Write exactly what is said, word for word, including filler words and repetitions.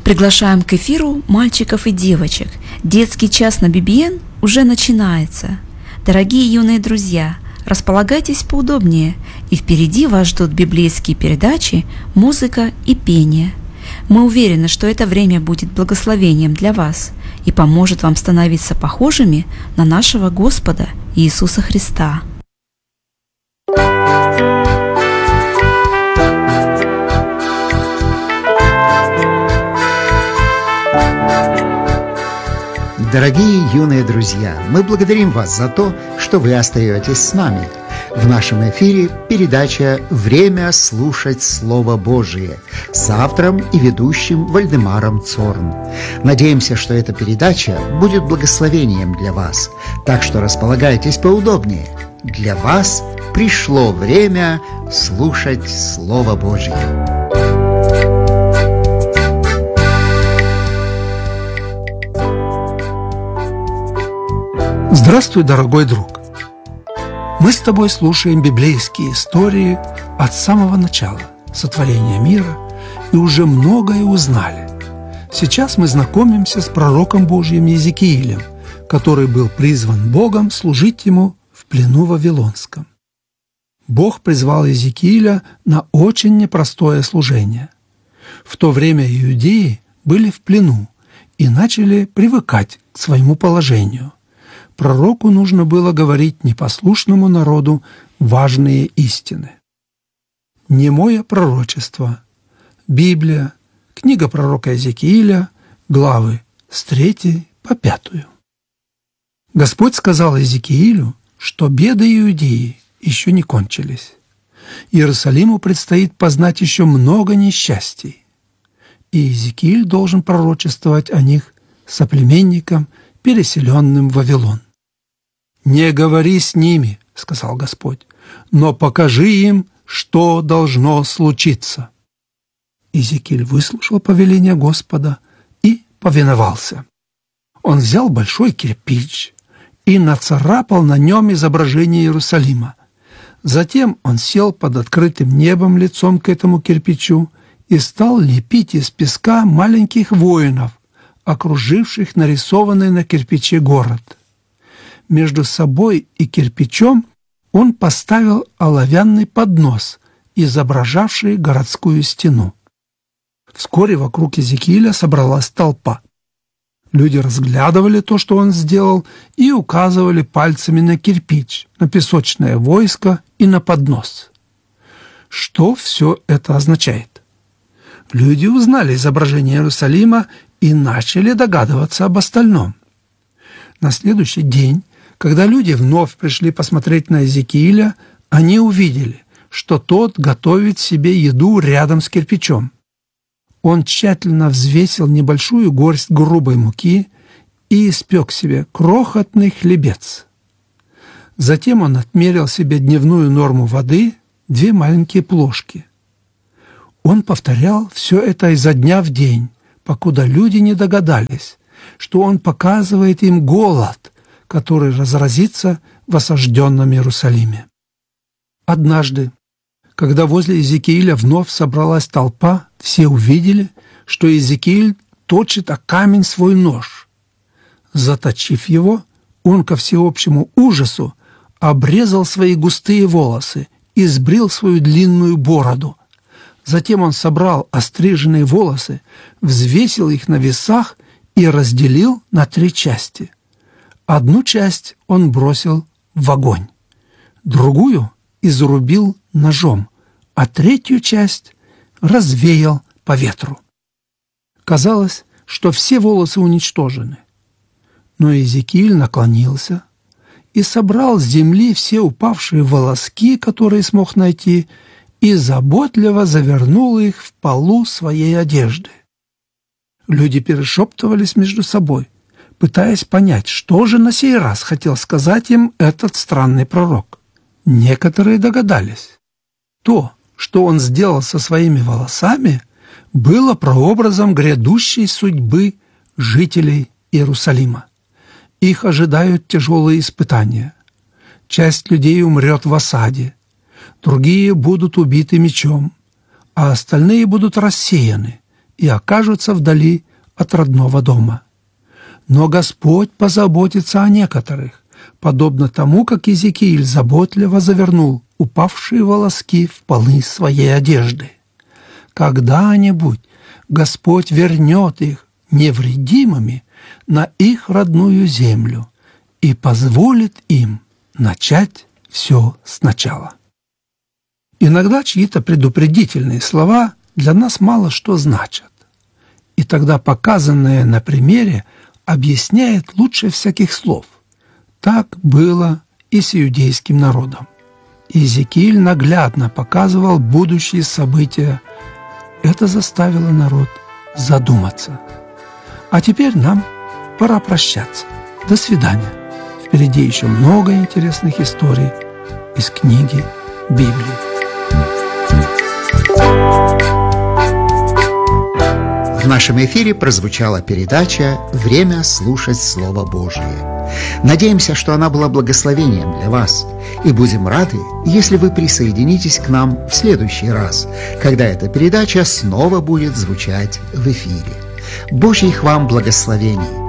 Приглашаем к эфиру мальчиков и девочек. Детский час на би би эн уже начинается. Дорогие юные друзья, располагайтесь поудобнее, и впереди вас ждут библейские передачи, музыка и пение. Мы уверены, что это время будет благословением для вас и поможет вам становиться похожими на нашего Господа Иисуса Христа. Дорогие юные друзья, мы благодарим вас за то, что вы остаетесь с нами. В нашем эфире передача «Время слушать Слово Божие» с автором и ведущим Вальдемаром Цорн. Надеемся, что эта передача будет благословением для вас, так что располагайтесь поудобнее. Для вас пришло время слушать Слово Божие. Здравствуй, дорогой друг! Мы с тобой слушаем библейские истории от самого начала сотворения мира и уже многое узнали. Сейчас мы знакомимся с пророком Божьим Иезекиилем, который был призван Богом служить ему в плену вавилонском. Бог призвал Иезекииля на очень непростое служение. В то время иудеи были в плену и начали привыкать к своему положению. Пророку нужно было говорить непослушному народу важные истины. Немое пророчество. Библия. Книга пророка Иезекииля. Главы с третьей по пятую. Господь сказал Иезекиилю, что беды Иудеи еще не кончились. Иерусалиму предстоит познать еще много несчастий. И Иезекииль должен пророчествовать о них соплеменникам, переселенным в Вавилон. «Не говори с ними, — сказал Господь, — но покажи им, что должно случиться». Иезекииль выслушал повеление Господа и повиновался. Он взял большой кирпич и нацарапал на нем изображение Иерусалима. Затем он сел под открытым небом лицом к этому кирпичу и стал лепить из песка маленьких воинов, окруживших нарисованный на кирпиче город. Между собой и кирпичом он поставил оловянный поднос, изображавший городскую стену. Вскоре вокруг Иезекииля собралась толпа. Люди разглядывали то, что он сделал, и указывали пальцами на кирпич, на песочное войско и на поднос. Что все это означает? Люди узнали изображение Иерусалима и начали догадываться об остальном. На следующий день, когда люди вновь пришли посмотреть на Иезекииля, они увидели, что тот готовит себе еду рядом с кирпичом. Он тщательно взвесил небольшую горсть грубой муки и испек себе крохотный хлебец. Затем он отмерил себе дневную норму воды, две маленькие плошки. Он повторял все это изо дня в день, покуда люди не догадались, что он показывает им голод, который разразится в осажденном Иерусалиме. Однажды, когда возле Иезекииля вновь собралась толпа, все увидели, что Иезекииль точит о камень свой нож. Заточив его, он ко всеобщему ужасу обрезал свои густые волосы и сбрил свою длинную бороду. Затем он собрал остриженные волосы, взвесил их на весах и разделил на три части. Одну часть он бросил в огонь, другую изрубил ножом, а третью часть развеял по ветру. Казалось, что все волосы уничтожены. Но Иезекииль наклонился и собрал с земли все упавшие волоски, которые смог найти, и заботливо завернул их в полу своей одежды. Люди перешептывались между собой, пытаясь понять, что же на сей раз хотел сказать им этот странный пророк. Некоторые догадались. То, что он сделал со своими волосами, было прообразом грядущей судьбы жителей Иерусалима. Их ожидают тяжелые испытания. Часть людей умрет в осаде, другие будут убиты мечом, а остальные будут рассеяны, и окажутся вдали от родного дома. Но Господь позаботится о некоторых, подобно тому, как Иезекииль заботливо завернул упавшие волоски в полы своей одежды. Когда-нибудь Господь вернет их невредимыми на их родную землю и позволит им начать все сначала. Иногда чьи-то предупредительные слова для нас мало что значат. И тогда показанное на примере объясняет лучше всяких слов. Так было и с иудейским народом. Иезекииль наглядно показывал будущие события. Это заставило народ задуматься. А теперь нам пора прощаться. До свидания. Впереди еще много интересных историй из книги Библии. В нашем эфире прозвучала передача «Время слушать Слово Божие». Надеемся, что она была благословением для вас, и будем рады, если вы присоединитесь к нам в следующий раз, когда эта передача снова будет звучать в эфире. Божьих вам благословений!